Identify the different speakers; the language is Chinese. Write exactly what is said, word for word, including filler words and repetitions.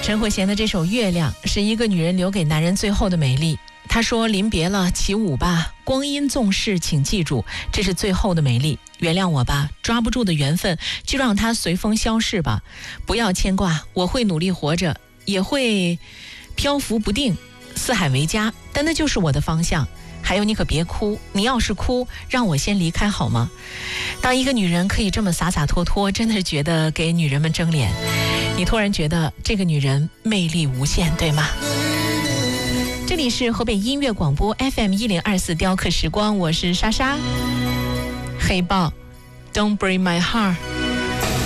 Speaker 1: 陈慧娴的这首《月亮》是一个女人留给男人最后的美丽。她说：临别了，起舞吧，光阴纵逝，请记住，这是最后的美丽。原谅我吧，抓不住的缘分就让它随风消逝吧，不要牵挂，我会努力活着，也会漂浮不定，四海为家，但那就是我的方向。还有你可别哭，你要是哭，让我先离开好吗？当一个女人可以这么洒洒脱脱，真的是觉得给女人们争脸。你突然觉得这个女人魅力无限，对吗？这里是河北音乐广播 F M 一零二四雕刻时光，我是莎莎。黑豹 Don't break my heart。